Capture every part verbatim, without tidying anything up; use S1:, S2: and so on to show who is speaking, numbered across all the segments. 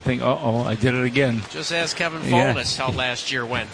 S1: think, uh-oh, I did it again.
S2: Just ask Kevin Fulnes yeah. how last year went.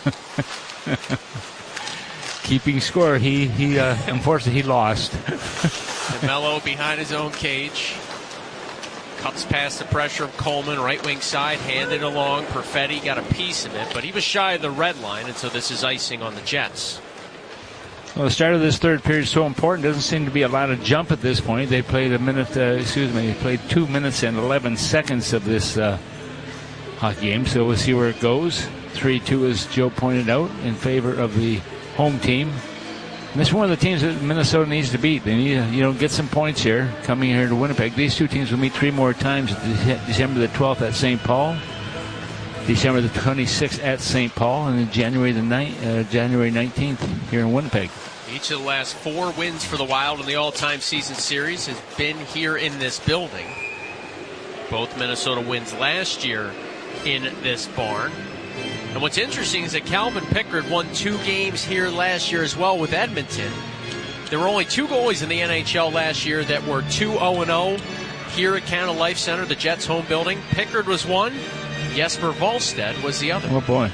S1: Keeping score, he, he uh, unfortunately, he lost.
S2: DeMello behind his own cage. Cuts past the pressure of Coleman, right wing side, handed along. Perfetti got a piece of it, but he was shy of the red line, and so this is icing on the Jets.
S1: Well, the start of this third period is so important. Doesn't seem to be a lot of jump at this point. They played a minute, uh, excuse me, they played two minutes and eleven seconds of this uh, hockey game, so we'll see where it goes. three two, as Joe pointed out, in favor of the home team. And this is one of the teams that Minnesota needs to beat. They need to, you know, get some points here coming here to Winnipeg. These two teams will meet three more times, December the twelfth at Saint Paul, December the twenty-sixth at Saint Paul, and then January the ninth, uh, January nineteenth here in Winnipeg.
S2: Each of the last four wins for the Wild in the all-time season series has been here in this building. Both Minnesota wins last year in this barn. And what's interesting is that Calvin Pickard won two games here last year as well with Edmonton. There were only two goalies in the N H L last year that were two oh and oh here at Canada Life Center, the Jets' home building. Pickard was one. Jesper Wallstedt was the other.
S1: Oh, boy.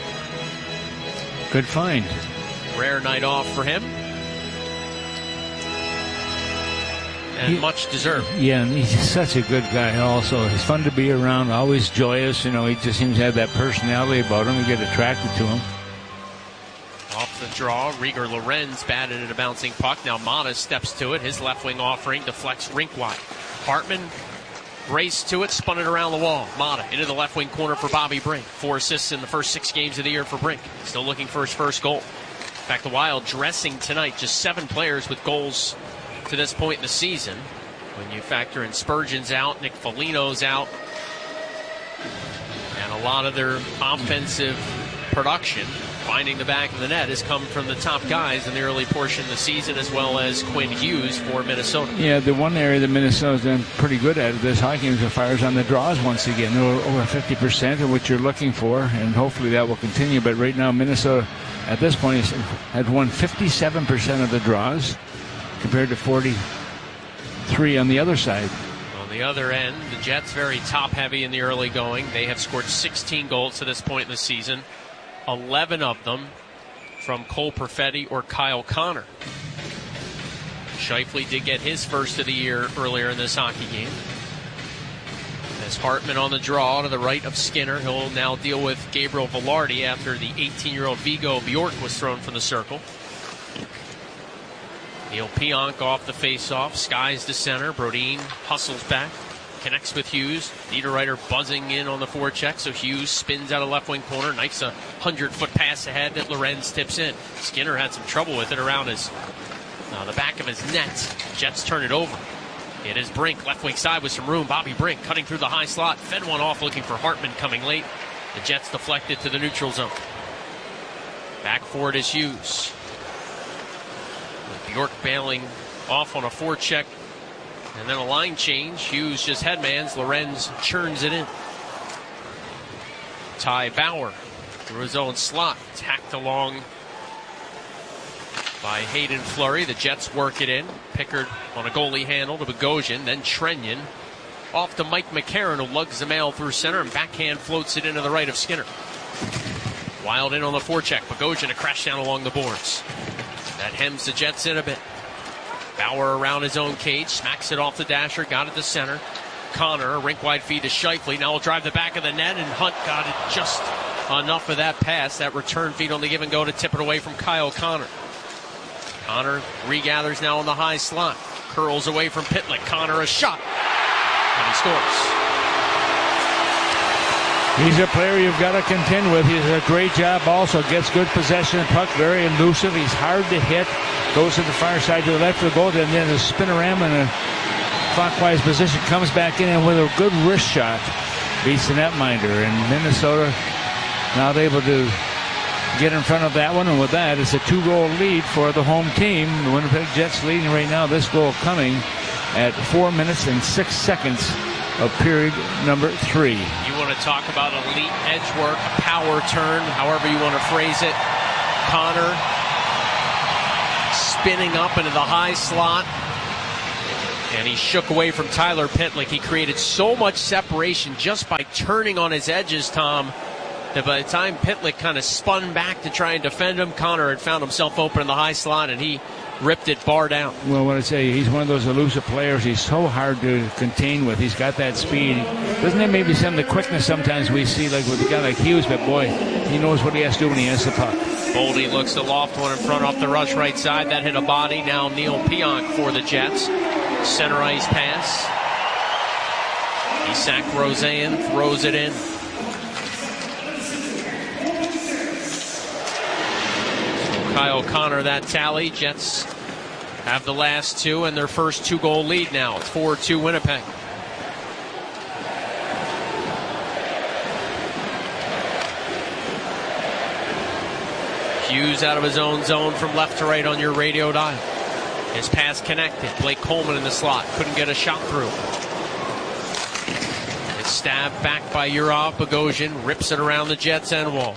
S1: Good find.
S2: Rare night off for him. And he, much deserved.
S1: Yeah, and he's such a good guy also. He's fun to be around, always joyous. You know, he just seems to have that personality about him. You get attracted to him.
S2: Off the draw, Rieger Lorenz batted at a bouncing puck. Now Mata steps to it. His left wing offering deflects rink wide. Hartman raced to it, spun it around the wall. Mata into the left wing corner for Bobby Brink. Four assists in the first six games of the year for Brink. Still looking for his first goal. In fact, the Wild dressing tonight. Just seven players with goals to this point in the season. When you factor in Spurgeon's out, Nick Foligno's out, and a lot of their offensive production, finding the back of the net, has come from the top guys in the early portion of the season, as well as Quinn Hughes for Minnesota.
S1: Yeah, the one area that Minnesota's done pretty good at this hockey game is the fires on the draws once again. They're over fifty percent of what you're looking for, and hopefully that will continue. But right now, Minnesota, at this point, has won fifty-seven percent of the draws, compared to forty-three on the other side.
S2: On the other end, the Jets very top-heavy in the early going. They have scored sixteen goals to this point in the season, eleven of them from Cole Perfetti or Kyle Connor. Scheifele did get his first of the year earlier in this hockey game. As Hartman on the draw to the right of Skinner, he'll now deal with Gabriel Velarde after the eighteen-year-old Vigo Bjork was thrown from the circle. Neil Pionk off the face-off, skies to center. Brodin hustles back, connects with Hughes. Niederreiter buzzing in on the forecheck, so Hughes spins out of left wing corner, knifes a hundred-foot pass ahead that Lorenz tips in. Skinner had some trouble with it around his uh, the back of his net. Jets turn it over. It is Brink, left wing side with some room. Bobby Brink cutting through the high slot, fed one off looking for Hartman coming late. The Jets deflect it to the neutral zone. Back for it is Hughes. Bjork bailing off on a forecheck, and then a line change. Hughes just headmans. Lorenz churns it in. Ty Bauer through his own slot, tacked along by Hayden Fleury. The Jets work it in. Pickard on a goalie handle to Bogosian, then Trenyon off to Mike McCarron, who lugs the mail through center and backhand floats it into the right of Skinner. Wild in on the forecheck. Bogosian a crash down along the boards. That hems the Jets in a bit. Bauer around his own cage, smacks it off the dasher, got it to center. Connor, a rink-wide feed to Scheifele. Now will drive the back of the net, and Hunt got it just enough of that pass. That return feed on the give and go to tip it away from Kyle Connor. Connor regathers now on the high slot. Curls away from Pitlick. Connor a shot. And he scores.
S1: He's a player you've got to contend with. He does a great job also. Gets good possession of the puck. Very elusive. He's hard to hit. Goes to the far side to the left of the goal. And then a spinorama in a clockwise position. Comes back in and with a good wrist shot beats the netminder. And Minnesota not able to get in front of that one. And with that, it's a two-goal lead for the home team. The Winnipeg Jets leading right now. This goal coming at four minutes and six seconds of period number three.
S2: You want to talk about elite edge work, a power turn, however you want to phrase it. Connor spinning up into the high slot. And he shook away from Tyler Pitlick. He created so much separation just by turning on his edges, Tom, that by the time Pitlick kind of spun back to try and defend him, Connor had found himself open in the high slot, and he ripped it bar down.
S1: Well, what I say, he's one of those elusive players. He's so hard to contain with. He's got that speed. Doesn't it maybe some of the quickness sometimes we see, like with a guy like Hughes, but boy, he knows what he has to do when he has the puck.
S2: Boldy looks to loft one in front off the rush right side. That hit a body. Now Neil Pionk for the Jets. Center ice pass. Isak Rosen throws it in. Kyle Connor, that tally. Jets have the last two and their first two-goal lead now. It's four two Winnipeg. Hughes out of his own zone from left to right on your radio dial. His pass connected. Blake Coleman in the slot. Couldn't get a shot through. It's stabbed back by Yurov. Bogosian rips it around the Jets' end wall.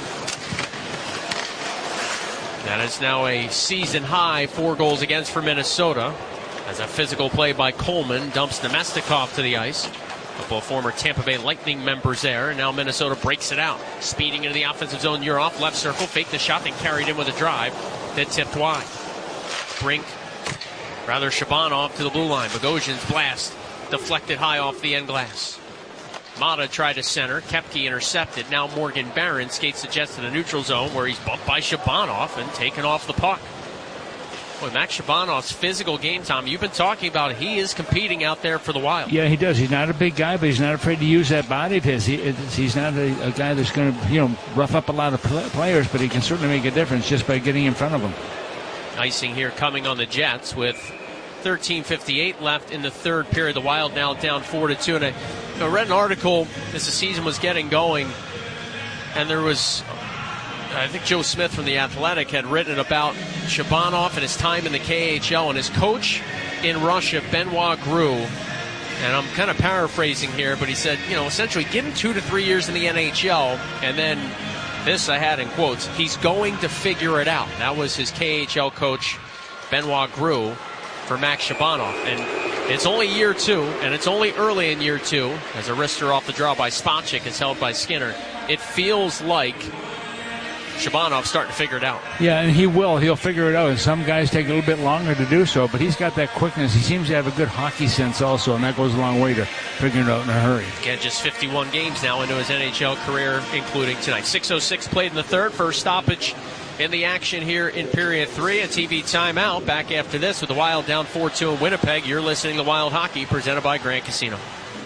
S2: That is now a season high, four goals against for Minnesota. As a physical play by Coleman dumps Nemestikov to the ice. A couple of former Tampa Bay Lightning members there. And now Minnesota breaks it out. Speeding into the offensive zone. Yurov, left circle, faked the shot, then carried in with a drive. Then tipped wide. Brink, rather Shabanov to the blue line. Bogosian's blast deflected high off the end glass. Mata tried to center. Koepke intercepted. Now Morgan Barron skates the Jets to the neutral zone where he's bumped by Shabanov and taken off the puck. Boy, Max Shabanov's physical game, Tom, you've been talking about, he is competing out there for the Wild.
S1: Yeah, he does. He's not a big guy, but he's not afraid to use that body of his. He, he's not a, a guy that's going to, you know, rough up a lot of players, but he can certainly make a difference just by getting in front of them.
S2: Icing here coming on the Jets with thirteen fifty-eight left in the third period. The Wild now down four to two. And I, I read an article as the season was getting going, and there was, I think Joe Smith from The Athletic had written about Shabanov and his time in the K H L, and his coach in Russia, Benoit Gru, and I'm kind of paraphrasing here, but he said, you know, essentially give him two to three years in the N H L, and then this I had in quotes, he's going to figure it out. That was his K H L coach, Benoit Gru, for Max Shabanov. And it's only year two, and it's only early in year two, as a wrister off the draw by Spacek is held by Skinner. It feels like Shabanov's starting to figure it out.
S1: Yeah, and he will. He'll figure it out. And some guys take a little bit longer to do so, but he's got that quickness. He seems to have a good hockey sense also, and that goes a long way to figuring it out in a hurry.
S2: Again, just fifty-one games now into his N H L career, including tonight. six oh six played in the third. First stoppage in the action here in period three. A T V timeout. Back after this with the Wild down four two in Winnipeg. You're listening to Wild Hockey, presented by Grand Casino.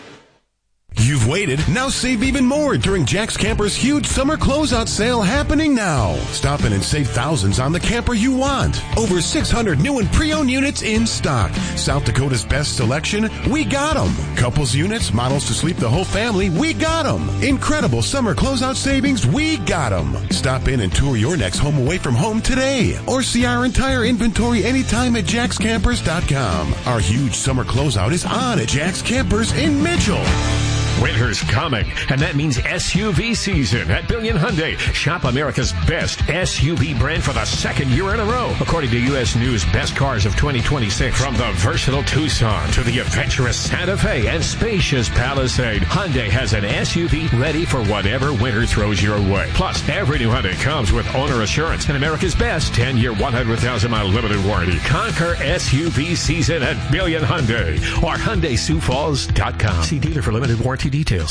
S3: You've waited, now save even more during Jack's Camper's huge summer closeout sale happening now. Stop in and save thousands on the camper you want. Over six hundred new and pre-owned units in stock. South Dakota's best selection, we got them. Couples units, models to sleep the whole family, we got them. Incredible summer closeout savings, we got them. Stop in and tour your next home away from home today. Or see our entire inventory anytime at jacks campers dot com. Our huge summer closeout is on at Jack's Campers in Mitchell.
S4: Winter's coming, and that means S U V season at Billion Hyundai. Shop America's best S U V brand for the second year in a row, according to U S News Best Cars of twenty twenty-six. From the versatile Tucson to the adventurous Santa Fe and spacious Palisade, Hyundai has an S U V ready for whatever winter throws your way. Plus, every new Hyundai comes with owner assurance and America's best ten-year, one hundred thousand mile limited warranty. Conquer S U V season at Billion Hyundai or Hyundai Sioux Falls dot com. See dealer for limited warranty details.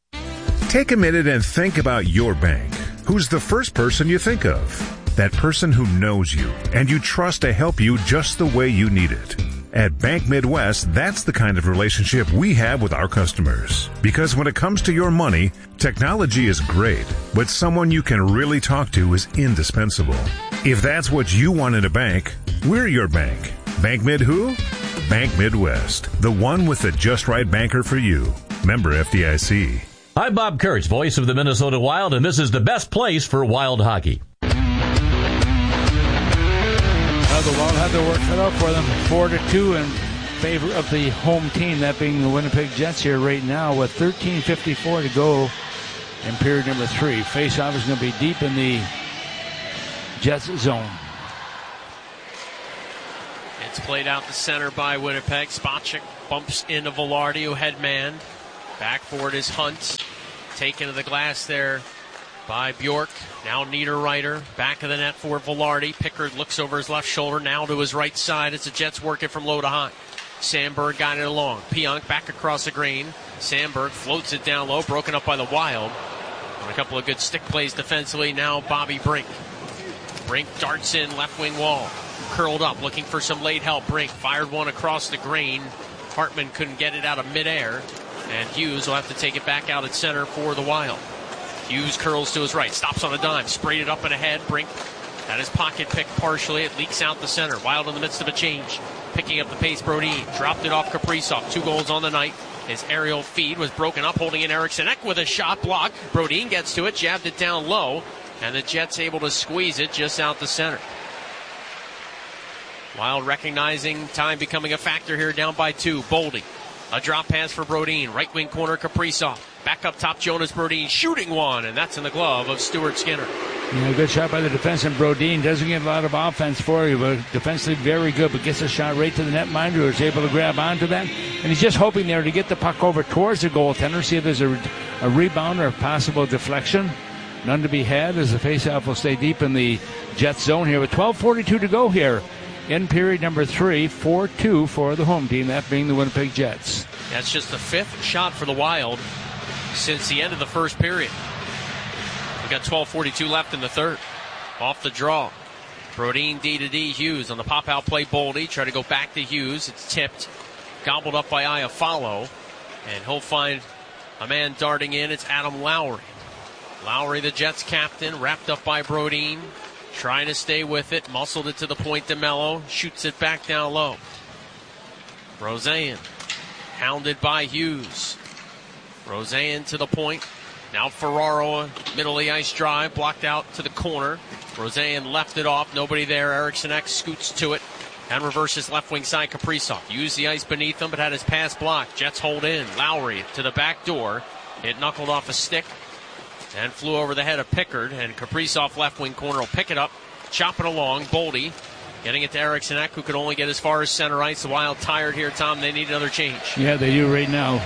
S5: Take a minute and think about your bank. Who's the first person you think of? That person who knows you and you trust to help you just the way you need it. At Bank Midwest, that's the kind of relationship we have with our customers. Because when it comes to your money, technology is great, but someone you can really talk to is indispensable. If that's what you want in a bank, we're your bank. Bank Mid who? Bank Midwest, the one with the just right banker for you. Member F D I C.
S6: I'm Bob Kurtz, voice of the Minnesota Wild, and this is the best place for Wild hockey.
S1: Well, the Wild had their work cut out for them. Four to two in favor of the home team, that being the Winnipeg Jets here right now with thirteen fifty-four to go in period number three. Face-off is going to be deep in the Jets zone.
S2: Gets played out the center by Winnipeg. Spacek bumps into Velarde, who head man. Back forward is Hunt. Taken to the glass there by Bjork. Now Niederreiter. Back of the net for Velarde. Pickard looks over his left shoulder. Now to his right side. It's the Jets working from low to high. Sandberg got it along. Pionk back across the green. Sandberg floats it down low. Broken up by the Wild. And a couple of good stick plays defensively. Now Bobby Brink. Brink darts in left wing wall. Curled up, looking for some late help. Brink fired one across the green. Hartman couldn't get it out of midair. And Hughes will have to take it back out at center for the Wild. Hughes curls to his right, stops on a dime, sprayed it up and ahead. Brink had his pocket picked partially. It leaks out the center. Wild in the midst of a change. Picking up the pace, Brodin. Dropped it off Kaprizov. Two goals on the night. His aerial feed was broken up, holding in Eriksson Ek with a shot block. Brodin gets to it, jabbed it down low, and the Jets able to squeeze it just out the center. Wild recognizing time becoming a factor here, down by two. Boldy. A drop pass for Brodin. Right wing corner, Kaprizov. Back up top, Jonas Brodin shooting one, and that's in the glove of Stuart Skinner.
S1: Yeah, good shot by the defense, and Brodin doesn't get a lot of offense for you, but defensively very good, but gets a shot right to the netminder, who is able to grab onto that. And he's just hoping there to get the puck over towards the goaltender, see if there's a, a rebound or a possible deflection. None to be had as the faceoff will stay deep in the Jets zone here with twelve forty-two to go here in period number three. four two for the home team, that being the Winnipeg Jets.
S2: That's just the fifth shot for the Wild since the end of the first period. We got twelve forty-two left in the third. Off the draw. Brodin D to D. Hughes on the pop-out play. Boldy try to go back to Hughes. It's tipped. Gobbled up by Iafallo. And he'll find a man darting in. It's Adam Lowry. Lowry, the Jets captain, wrapped up by Brodin. Trying to stay with it. Muscled it to the point to Mello. Shoots it back down low. Roseanne. Hounded by Hughes. Roseanne to the point. Now Ferraro, middle of the ice drive, blocked out to the corner. Roseanne left it off, nobody there. Eriksson Ek scoots to it and reverses left wing side. Kaprizov used the ice beneath him, but had his pass blocked. Jets hold in. Lowry to the back door. It knuckled off a stick and flew over the head of Pickard. And Kaprizov left wing corner will pick it up, chop it along. Boldy getting it to Eriksson Ek, who could only get as far as center ice. The Wild tired here, Tom. They need another change.
S1: Yeah, they do right now.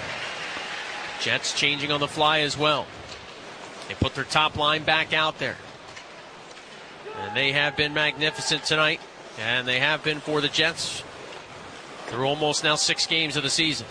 S2: Jets changing on the fly as well. They put their top line back out there. And they have been magnificent tonight. And they have been for the Jets through almost now six games of the season.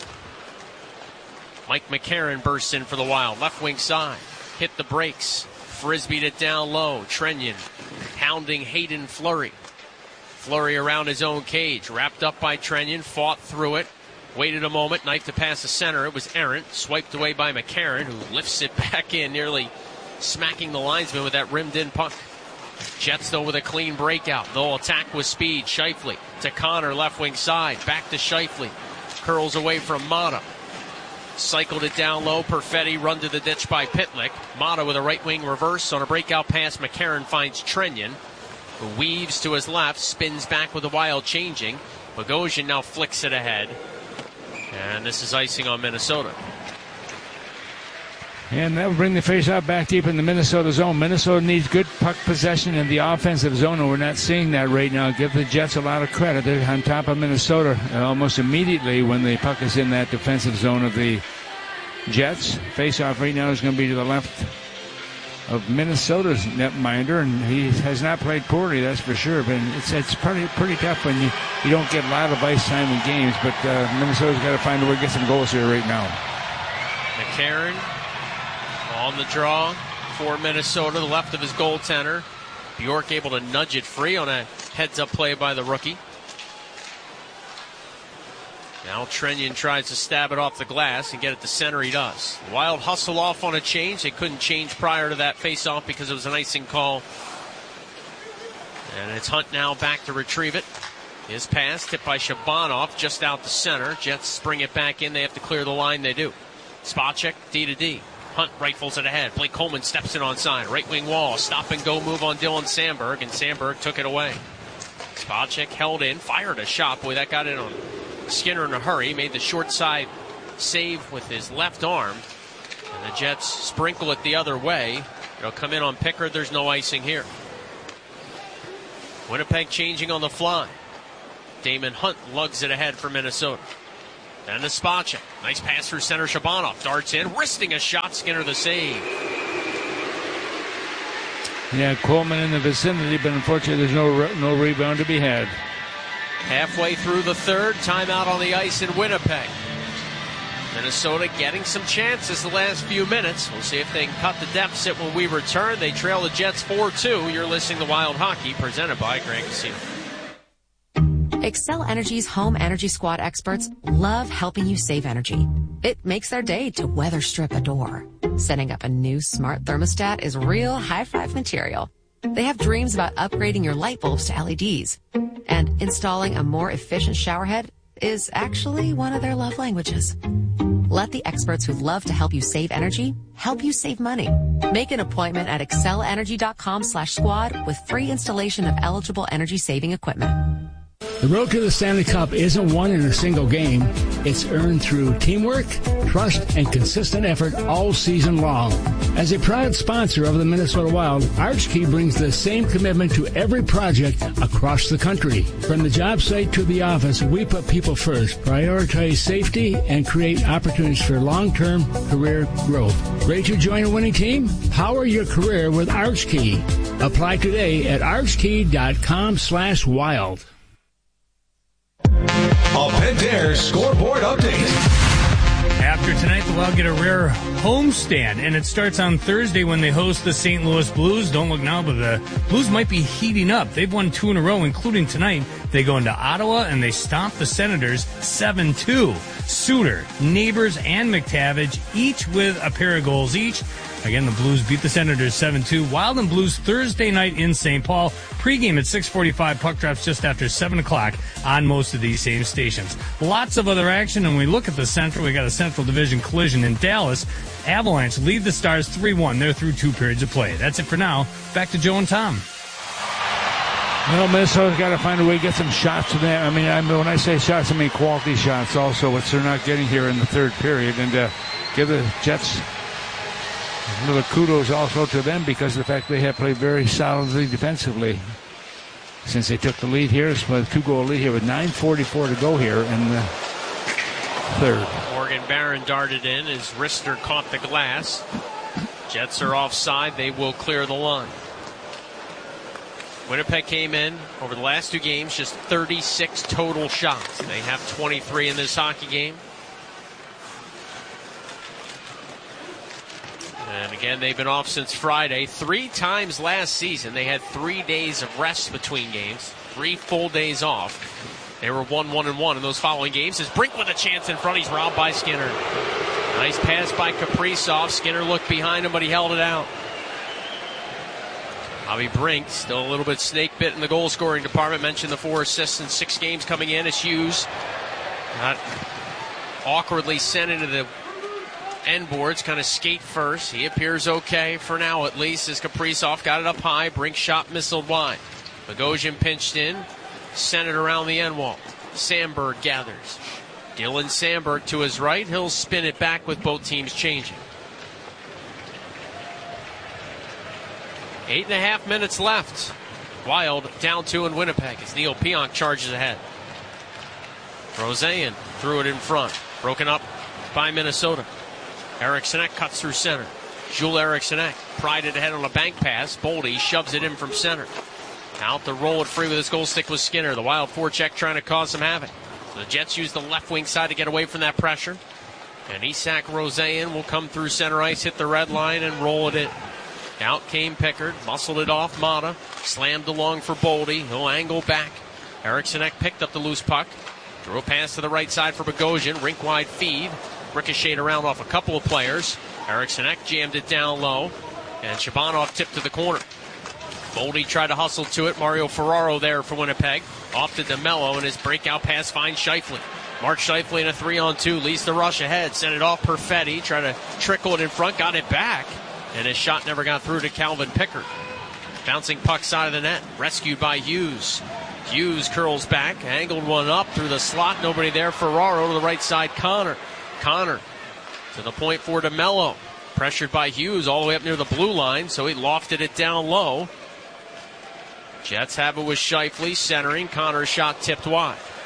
S2: Mike McCarron bursts in for the Wild. Left wing side. Hit the brakes. Frisbeed it down low. Trenyon hounding Hayden Fleury. Fleury around his own cage. Wrapped up by Trenyon. Fought through it. Waited a moment, knife to pass the center. It was errant, swiped away by McCarron, who lifts it back in, nearly smacking the linesman with that rimmed-in puck. Jets, though, with a clean breakout. They'll attack with speed. Scheifele to Connor, left wing side. Back to Scheifele. Curls away from Mata. Cycled it down low. Perfetti run to the ditch by Pitlick. Mata with a right wing reverse on a breakout pass. McCarron finds Trenyon, who weaves to his left, spins back with the Wild changing. Bogosian now flicks it ahead. And this is icing on Minnesota.
S1: And that will bring the faceoff back deep in the Minnesota zone. Minnesota needs good puck possession in the offensive zone, and we're not seeing that right now. Give the Jets a lot of credit. They're on top of Minnesota almost immediately when the puck is in that defensive zone of the Jets. Faceoff right now is going to be to the left of Minnesota's netminder, and he has not played poorly, that's for sure. But it's it's pretty pretty tough when you, you don't get a lot of ice time in games. But uh, Minnesota's got to find a way to get some goals here right now.
S2: McCarron on the draw for Minnesota, the left of his goaltender. Bjork able to nudge it free on a heads-up play by the rookie. Now Trenyon tries to stab it off the glass and get it to center. He does. Wild hustle off on a change. They couldn't change prior to that face-off because it was an icing call. And it's Hunt now back to retrieve it. His pass tipped by Shabanov just out the center. Jets spring it back in. They have to clear the line. They do. Spacek D to D. Hunt rifles it ahead. Blake Coleman steps in on side. Right wing wall. Stop and go move on Dylan Sandberg, and Sandberg took it away. Spacek held in. Fired a shot. Boy, that got in on Skinner in a hurry. Made the short side save with his left arm. And the Jets sprinkle it the other way. It'll come in on Pickard. There's no icing here. Winnipeg changing on the fly. Damon Hunt lugs it ahead for Minnesota. Then to Spacek. Nice pass through center. Shabanov darts in, wristing a shot. Skinner the save.
S1: Yeah, Coleman in the vicinity, but unfortunately there's no re- no rebound to be had.
S2: Halfway through the third, timeout on the ice in Winnipeg. Minnesota getting some chances the last few minutes. We'll see if they can cut the deficit when we return. They trail the Jets four two. You're listening to Wild Hockey, presented by Grand Casino.
S7: Xcel Energy's Home Energy Squad experts love helping you save energy. It makes their day to weather strip a door. Setting up a new smart thermostat is real high-five material. They have dreams about upgrading your light bulbs to L E Ds. And installing a more efficient showerhead is actually one of their love languages. Let the experts who love to help you save energy help you save money. Make an appointment at excelenergy.com slash squad with free installation of eligible energy-saving equipment.
S8: The road to the Stanley Cup isn't won in a single game. It's earned through teamwork, trust, and consistent effort all season long. As a proud sponsor of the Minnesota Wild, Archkey brings the same commitment to every project across the country. From the job site to the office, we put people first, prioritize safety, and create opportunities for long-term career growth. Ready to join a winning team? Power your career with Archkey. Apply today at archkey.com slash wild.
S3: A Pentair scoreboard update.
S9: After tonight, the Wild get a rare homestand, and it starts on Thursday when they host the Saint Louis Blues. Don't look now, but the Blues might be heating up. They've won two in a row, including tonight. They go into Ottawa, and they stomp the Senators seven two. Suter, Neighbors, and McTavish, each with a pair of goals each. Again, the Blues beat the Senators seven two. Wild and Blues Thursday night in Saint Paul. Pregame at six forty-five. Puck drops just after seven o'clock on most of these same stations. Lots of other action, and we look at the Central. We got a Central Division collision in Dallas. Avalanche lead the Stars three one. They're through two periods of play. That's it for now. Back to Joe and Tom.
S1: Well, Minnesota's got to find a way to get some shots in there. I mean, I mean, when I say shots, I mean quality shots also, which they're not getting here in the third period. And uh, give the Jets a little kudos also to them because of the fact they have played very solidly defensively since they took the lead here. It's a two-goal lead here with nine forty-four to go here in the third.
S2: Morgan Barron darted in as Rister caught the glass. Jets are offside. They will clear the line. Winnipeg came in over the last two games, just thirty-six total shots. They have twenty-three in this hockey game. And again, they've been off since Friday. Three times last season, they had three days of rest between games. Three full days off. They were one, one, and one in those following games. As Brink with a chance in front, he's robbed by Skinner. Nice pass by Kaprizov. Skinner looked behind him, but he held it out. Bobby Brink, still a little bit snake bit in the goal scoring department. Mentioned the four assists in six games coming in as Hughes got awkwardly sent into the end boards, kind of skate first. He appears okay for now, at least, as Kaprizov got it up high. Brink shot missiled wide. Bogosian pinched in, sent it around the end wall. Sandberg gathers. Dylan Sandberg to his right. He'll spin it back with both teams changing. Eight and a half minutes left. Wild down two in Winnipeg as Neil Pionk charges ahead. Roseanne threw it in front. Broken up by Minnesota. Eriksson cuts through center. Jules Eriksson pried it ahead on a bank pass. Boldy shoves it in from center. Out to roll it free with his goal stick with Skinner. The Wild forecheck trying to cause some havoc. So the Jets use the left wing side to get away from that pressure. And Isak Roseanne will come through center ice, hit the red line, and roll it in. Out came Pickard, muscled it off Mata, slammed along for Boldy. He'll angle back. Eriksson picked up the loose puck. Threw a pass to the right side for Bogosian. Rink wide feed. Ricocheted around off a couple of players. Eriksson jammed it down low. And Shabanov tipped to the corner. Boldy tried to hustle to it. Mario Ferraro there for Winnipeg. Off to DeMello, and his breakout pass finds Scheifele. Mark Scheifele in a three-on-two. Leads the rush ahead. Sent it off Perfetti. Tried to trickle it in front. Got it back. And his shot never got through to Calvin Pickard. Bouncing puck side of the net. Rescued by Hughes. Hughes curls back. Angled one up through the slot. Nobody there. Ferraro to the right side. Connor. Connor to the point for DeMello. Pressured by Hughes all the way up near the blue line, so he lofted it down low. Jets have it with Scheifele centering. Connor's shot tipped wide.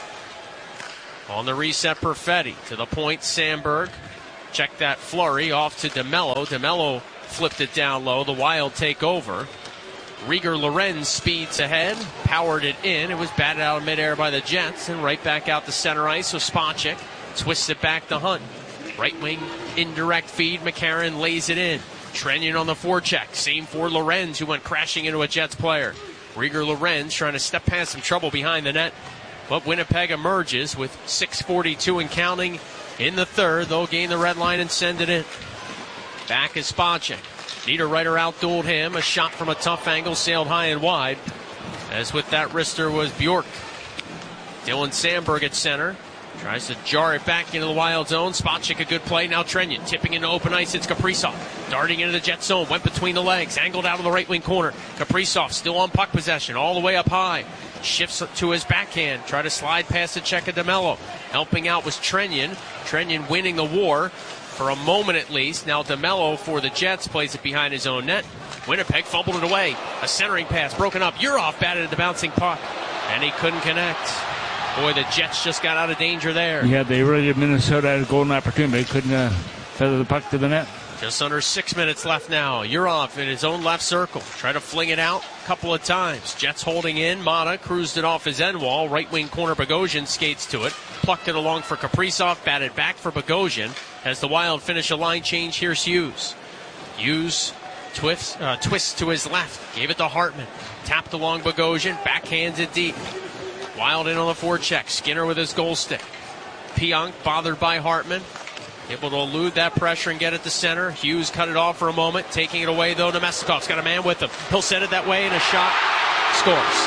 S2: On the reset, Perfetti to the point, Sandberg. Check that flurry off to DeMello. DeMello flipped it down low. The Wild take over. Rieger Lorenz speeds ahead, powered it in. It was batted out of midair by the Jets, and right back out to center ice. So Spacek twists it back to Hunt. Right wing indirect feed. McCarron lays it in. Trenyon on the forecheck. Same for Lorenz, who went crashing into a Jets player. Rieger Lorenz trying to step past some trouble behind the net. But Winnipeg emerges with six forty-two and counting in the third. They'll gain the red line and send it in. Back is Spacek. Niederreiter outdueled him. A shot from a tough angle sailed high and wide. As with that wrister was Bjork. Dylan Sandberg at center. Tries to jar it back into the Wild zone. Spacek a good play. Now Trenyon tipping into open ice. It's Kaprizov. Darting into the Jet zone. Went between the legs. Angled out of the right wing corner. Kaprizov still on puck possession. All the way up high. Shifts to his backhand. Try to slide past the check of DeMello. Helping out was Trenyon. Trenyon winning the war for a moment at least. Now DeMello for the Jets plays it behind his own net. Winnipeg fumbled it away. A centering pass broken up. Urov batted at the bouncing puck. And he couldn't connect. Boy, the Jets just got out of danger there.
S1: Yeah, they really did. Minnesota had a golden opportunity. They couldn't uh, feather the puck to the net.
S2: Just under six minutes left now. Urov in his own left circle. Try to fling it out a couple of times. Jets holding in. Mata cruised it off his end wall. Right wing corner Bogosian skates to it. Plucked it along for Kaprizov. Batted back for Bogosian. As the Wild finish a line change, here's Hughes. Hughes twists, uh, twists to his left. Gave it to Hartman. Tapped along Bogosian. Backhands it deep. Wild in on the forecheck. Skinner with his goal stick. Pionk bothered by Hartman. Able to elude that pressure and get it to center. Hughes cut it off for a moment. Taking it away, though, Nemestikov's got a man with him. He'll send it that way, and a shot scores.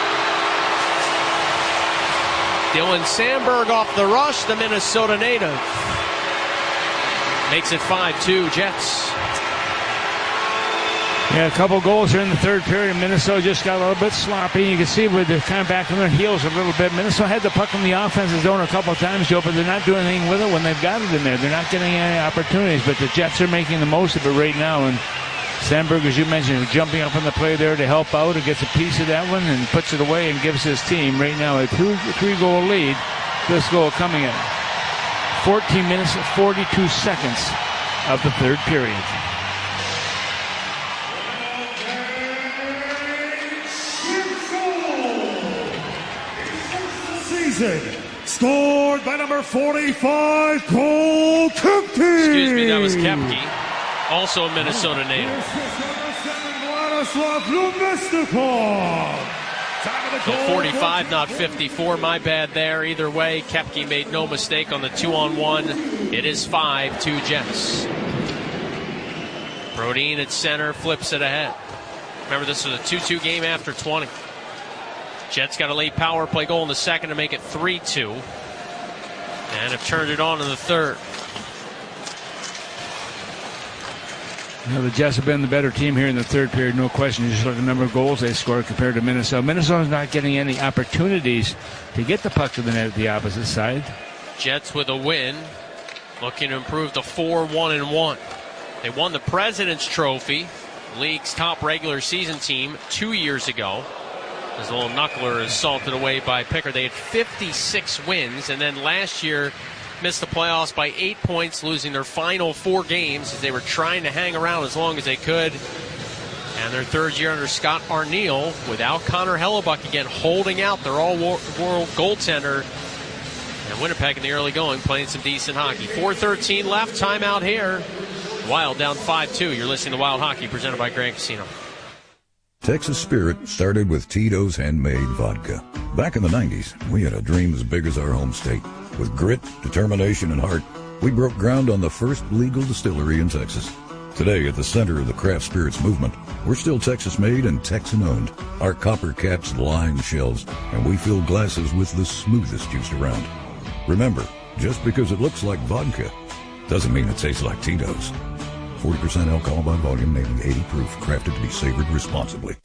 S2: Dylan Sandberg off the rush, the Minnesota native. Makes it five two Jets.
S1: Yeah, a couple goals here in the third period. Minnesota just got a little bit sloppy. You can see where they're kind of back on their heels a little bit. Minnesota had the puck in the offensive zone a couple of times, Joe, but they're not doing anything with it when they've got it in there. They're not getting any opportunities, but the Jets are making the most of it right now. And Sandberg, as you mentioned, jumping up on the play there to help out and gets a piece of that one and puts it away and gives his team right now a two, three-goal lead. This goal coming in fourteen minutes and forty-two seconds of the third period.
S10: Scored by number forty-five, Cole Kempke.
S2: Excuse me, that was Kempke. Also a Minnesota native. So forty-five, not fifty-four. My bad there. Either way, Kempke made no mistake on the two-on-one. It is five two Jets. Brodin at center, flips it ahead. Remember, this was a two two game after twenty. Jets got a late power play goal in the second to make it three two. And have turned it on in the third.
S1: You know, the Jets have been the better team here in the third period, no question. You just look at the number of goals they scored compared to Minnesota. Minnesota's not getting any opportunities to get the puck to the net at the opposite side.
S2: Jets with a win, looking to improve to four one and one. They won the President's Trophy, league's top regular season team, two years ago. As the little knuckler is salted away by Pickard. They had fifty-six wins, and then last year missed the playoffs by eight points, losing their final four games as they were trying to hang around as long as they could. And their third year under Scott Arniel, without Connor Hellebuck again, holding out their all-world goaltender. And Winnipeg in the early going, playing some decent hockey. four thirteen left, timeout here. Wild down five two. You're listening to Wild Hockey, presented by Grand Casino.
S11: Texas Spirit started with Tito's Handmade Vodka. Back in the nineties, we had a dream as big as our home state. With grit, determination, and heart, we broke ground on the first legal distillery in Texas. Today, at the center of the craft spirits movement, we're still Texas-made and Texan-owned. Our copper caps line shelves, and we fill glasses with the smoothest juice around. Remember, just because it looks like vodka doesn't mean it tastes like Tito's. forty percent alcohol by volume, made eighty proof, crafted to be savored responsibly.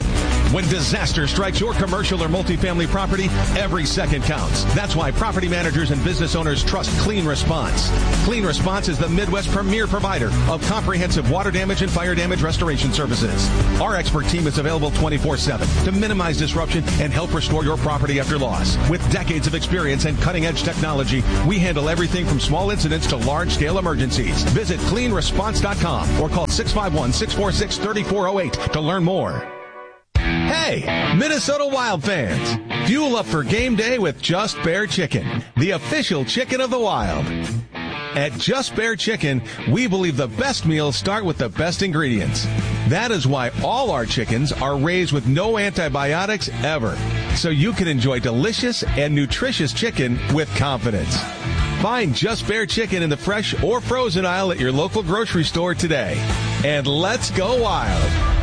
S12: When disaster strikes your commercial or multifamily property, every second counts. That's why property managers and business owners trust Clean Response. Clean Response is the Midwest premier provider of comprehensive water damage and fire damage restoration services. Our expert team is available twenty-four seven to minimize disruption and help restore your property after loss. With decades of experience and cutting-edge technology, we handle everything from small incidents to large-scale emergencies. Visit clean response dot com or call six five one, six four six, three four zero eight to learn more. Hey, Minnesota Wild fans, fuel up for game day with Just Bear Chicken, the official chicken of the Wild. At Just Bear Chicken, we believe the best meals start with the best ingredients. That is why all our chickens are raised with no antibiotics ever, so you can enjoy delicious and nutritious chicken with confidence. Find Just Bear Chicken in the fresh or frozen aisle at your local grocery store today. And let's go wild.